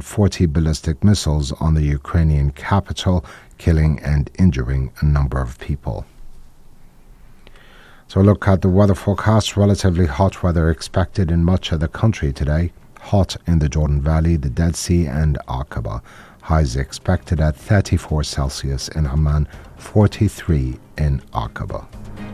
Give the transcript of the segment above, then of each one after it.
40 ballistic missiles on the Ukrainian capital, killing and injuring a number of people. So look at the weather forecast. Relatively hot weather expected in much of the country today. Hot in the Jordan Valley, the Dead Sea and Aqaba. Highs expected at 34 Celsius in Amman, 43 in Aqaba.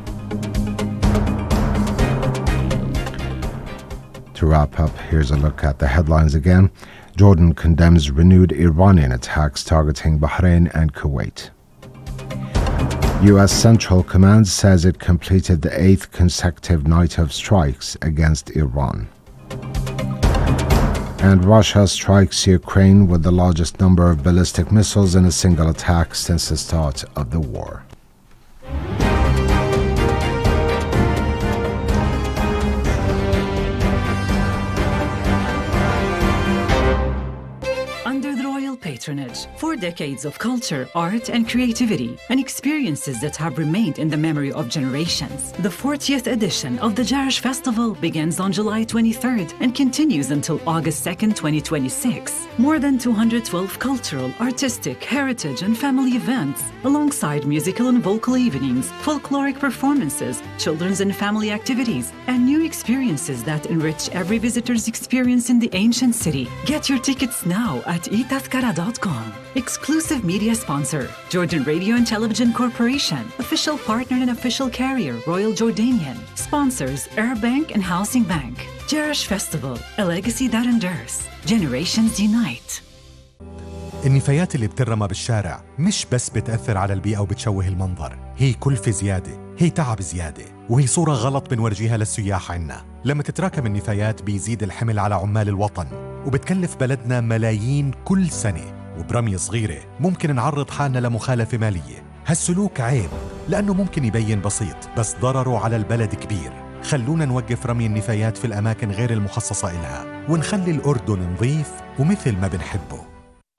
To wrap up, here's a look at the headlines again. Jordan condemns renewed Iranian attacks targeting Bahrain and Kuwait. U.S. Central Command says it completed the 8th consecutive night of strikes against Iran. And Russia strikes Ukraine with the largest number of ballistic missiles in a single attack since the start of the war. Patronage, 4 decades of culture, art, and creativity, and experiences that have remained in the memory of generations. The 40th edition of the Jerash Festival begins on July 23rd and continues until August 2nd, 2026. More than 212 cultural, artistic, heritage, and family events, alongside musical and vocal evenings, folkloric performances, children's and family activities, and new experiences that enrich every visitor's experience in the ancient city. Get your tickets now at itazkara.com. Exclusive media sponsor, Jordan Radio and Television Corporation. Official partner and official carrier, Royal Jordanian. Sponsors, Air Bank and Housing Bank. Jerash Festival, a legacy that endures. Generations unite. النفايات اللي بترمى بالشارع مش بس بتأثر على البيئة وبتشوه المنظر، هي كلفة زيادة، هي تعب زيادة، وهي صورة غلط بنورجيها للسياح عنا. لما تتراكم النفايات بيزيد الحمل على عمال الوطن، وبتكلف بلدنا ملايين كل سنة، وبرمية صغيرة ممكن نعرض حالنا لمخالفة مالية. هالسلوك عيب لأنه ممكن يبين بسيط بس ضرره على البلد كبير. خلونا نوقف رمي النفايات في الأماكن غير المخصصة إلها، ونخلي الأردن نظيف ومثل ما بنحبه.